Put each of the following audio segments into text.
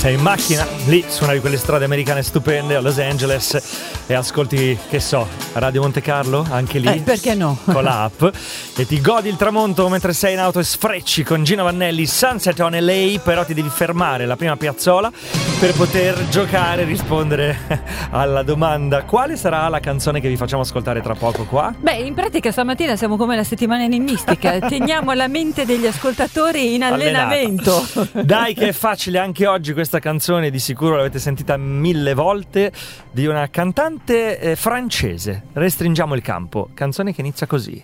Sei in macchina, lì su una di quelle strade americane stupende a Los Angeles e ascolti, che so, Radio Monte Carlo, anche lì. Perché no? Con l'app. E ti godi il tramonto mentre sei in auto e sfrecci con Gino Vannelli Sunset on LA, però ti devi fermare alla prima piazzola per poter giocare e rispondere alla domanda: quale sarà la canzone che vi facciamo ascoltare tra poco qua? Beh, in pratica stamattina siamo come la settimana enigmistica, teniamo la mente degli ascoltatori in allenamento. Dai che è facile anche oggi questa canzone, di sicuro l'avete sentita 1000 volte, di una cantante francese. Restringiamo il campo, canzone che inizia così.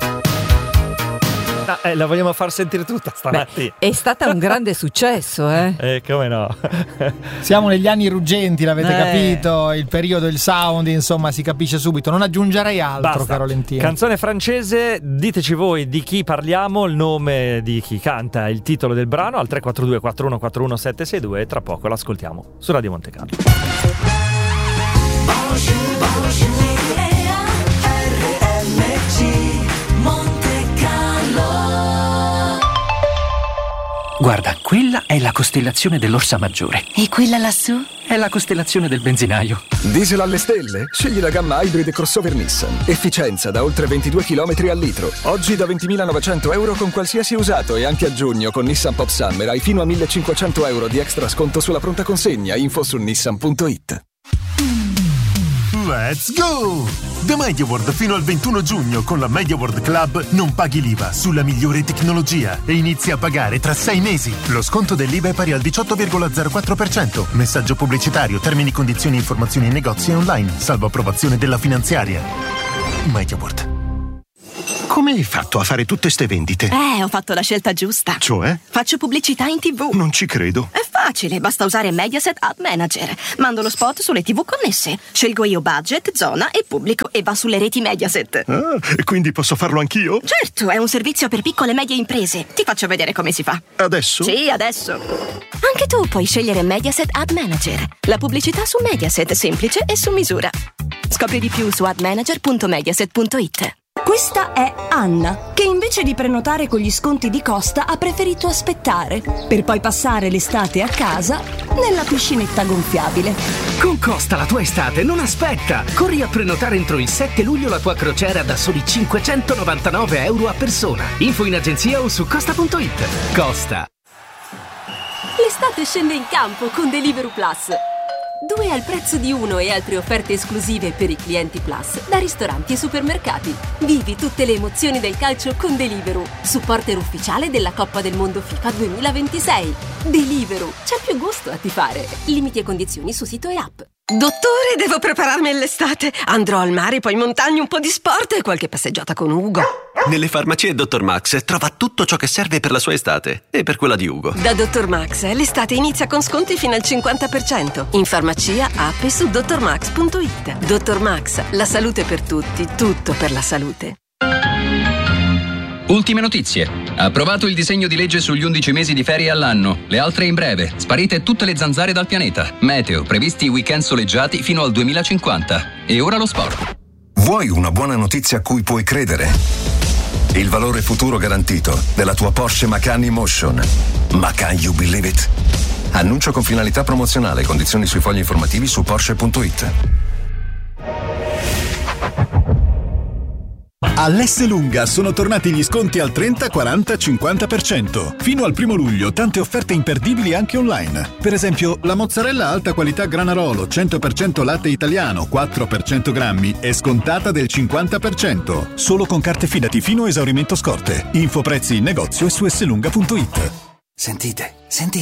La vogliamo far sentire tutta stamattina. È stata un grande successo, come no. Siamo negli anni ruggenti, l'avete capito, il periodo, il sound, insomma, si capisce subito. Non aggiungerei altro. Basta. Caro Lentino. Canzone francese, diteci voi di chi parliamo, il nome di chi canta, il titolo del brano al 342 4141 762 e tra poco l'ascoltiamo su Radio Monte Carlo. Guarda, quella è la costellazione dell'Orsa Maggiore. E quella lassù? È la costellazione del benzinaio. Diesel alle stelle? Scegli la gamma Hybrid crossover Nissan. Efficienza da oltre 22 km al litro. Oggi da 20.900 euro con qualsiasi usato e anche a giugno con Nissan Pop Summer hai fino a 1.500 euro di extra sconto sulla pronta consegna. Info su nissan.it. Let's go! Da MediaWorld fino al 21 giugno con la MediaWorld Club non paghi l'IVA sulla migliore tecnologia e inizi a pagare tra 6 mesi. Lo sconto dell'IVA è pari al 18,04%. Messaggio pubblicitario, termini, condizioni, informazioni in negozi e online, salvo approvazione della finanziaria. MediaWorld. Come hai fatto a fare tutte ste vendite? Ho fatto la scelta giusta. Cioè? Faccio pubblicità in TV. Non ci credo. È facile, basta usare Mediaset Ad Manager. Mando lo spot sulle TV connesse. Scelgo io budget, zona e pubblico e va sulle reti Mediaset. Ah, e quindi posso farlo anch'io? Certo, è un servizio per piccole e medie imprese. Ti faccio vedere come si fa. Adesso? Sì, adesso. Anche tu puoi scegliere Mediaset Ad Manager. La pubblicità su Mediaset, semplice e su misura. Scopri di più su admanager.mediaset.it. Questa è Anna, che invece di prenotare con gli sconti di Costa ha preferito aspettare, per poi passare l'estate a casa nella piscinetta gonfiabile. Con Costa la tua estate non aspetta! Corri a prenotare entro il 7 luglio la tua crociera da soli 599 euro a persona. Info in agenzia o su costa.it. Costa. L'estate scende in campo con Deliveroo Plus. 2 al prezzo di 1 e altre offerte esclusive per i clienti Plus da ristoranti e supermercati. Vivi tutte le emozioni del calcio con Deliveroo, supporter ufficiale della Coppa del Mondo FIFA 2026. Deliveroo, c'è più gusto a tifare. Limiti e condizioni su sito e app. Dottore, devo prepararmi all'estate. Andrò al mare, poi in montagna, un po' di sport e qualche passeggiata con Ugo. Nelle farmacie Dr. Max trova tutto ciò che serve per la sua estate e per quella di Ugo. Da Dr. Max l'estate inizia con sconti fino al 50%. In farmacia, app e su drmax.it. Dr. Max, la salute per tutti, tutto per la salute. Ultime notizie. Approvato il disegno di legge sugli 11 mesi di ferie all'anno. Le altre in breve. Sparite tutte le zanzare dal pianeta. Meteo. Previsti weekend soleggiati fino al 2050. E ora lo sport. Vuoi una buona notizia a cui puoi credere? Il valore futuro garantito della tua Porsche Macan E-Motion. Macan, you believe it? Annuncio con finalità promozionale. Condizioni sui fogli informativi su Porsche.it. All'Esselunga sono tornati gli sconti al 30, 40, 50%. Fino al 1 luglio tante offerte imperdibili anche online. Per esempio, la mozzarella alta qualità Granarolo 100% latte italiano 4 per 100 grammi è scontata del 50%. Solo con carte Fidati fino a esaurimento scorte. Info prezzi in negozio e su esselunga.it. Sentite.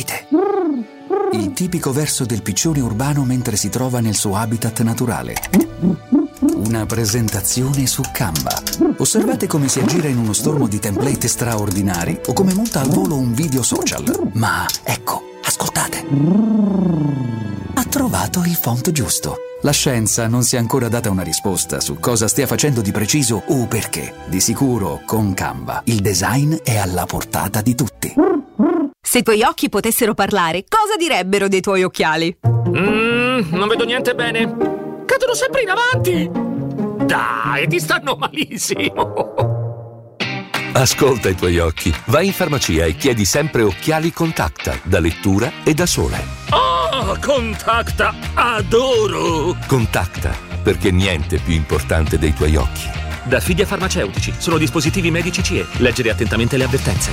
Il tipico verso del piccione urbano mentre si trova nel suo habitat naturale. Una presentazione su Canva. Osservate come si aggira in uno stormo di template straordinari o come monta al volo un video social. Ma ecco, ascoltate. Ha trovato il font giusto. La scienza non si è ancora data una risposta su cosa stia facendo di preciso o perché. Di sicuro, con Canva, il design è alla portata di tutti. Se i tuoi occhi potessero parlare, cosa direbbero dei tuoi occhiali? Non vedo niente bene. Cadono sempre in avanti. Dai, ti stanno malissimo. Ascolta i tuoi occhi. Vai in farmacia e chiedi sempre occhiali Contacta, da lettura e da sole. Oh, Contacta, adoro! Contacta, perché niente è più importante dei tuoi occhi. Da Fidia Farmaceutici, sono dispositivi medici CE. Leggere attentamente le avvertenze.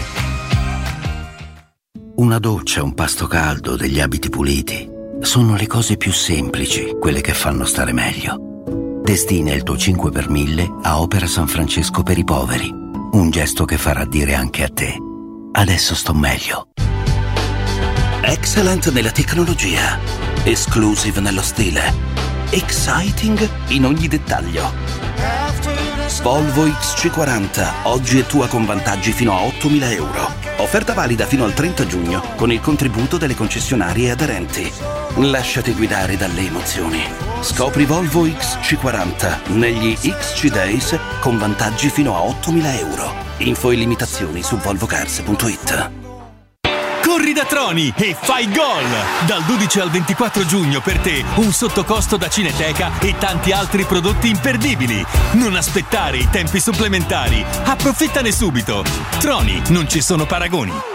Una doccia, un pasto caldo, degli abiti puliti. Sono le cose più semplici, quelle che fanno stare meglio. Destina il tuo 5 per 1000 a Opera San Francesco per i poveri. Un gesto che farà dire anche a te: adesso sto meglio. Excellent nella tecnologia, exclusive nello stile, exciting in ogni dettaglio. Volvo XC40, oggi è tua con vantaggi fino a 8.000 euro. Offerta valida fino al 30 giugno con il contributo delle concessionarie aderenti. Lasciati guidare dalle emozioni. Scopri Volvo XC40 negli XC Days con vantaggi fino a 8.000 euro. Info e limitazioni su volvocars.it. Corri da Troni e fai gol! Dal 12 al 24 giugno per te un sottocosto da Cineteca e tanti altri prodotti imperdibili. Non aspettare i tempi supplementari. Approfittane subito. Troni, non ci sono paragoni.